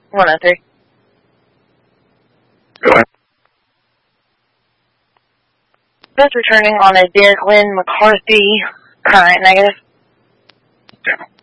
103. Go ahead. Just returning on a Derek Lynn McCarthy current negative. Okay.